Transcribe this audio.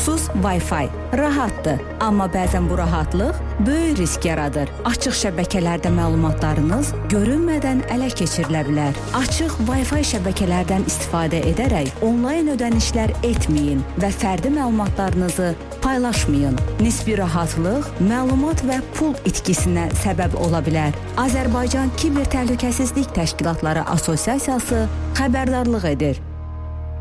Pulsuz Wi-Fi rahatdır, amma bəzən bu rahatlıq böyük risk yaradır. Açıq şəbəkələrdə məlumatlarınız görünmədən ələ keçirilə bilər. Açıq Wi-Fi şəbəkələrdən istifadə edərək onlayn ödənişlər etməyin və fərdi məlumatlarınızı paylaşmayın. Nisbi rahatlıq məlumat və pul itkisinə səbəb ola bilər. Azərbaycan Kiber Təhlükəsizlik Təşkilatları Assosiasiyası xəbərdarlıq edir.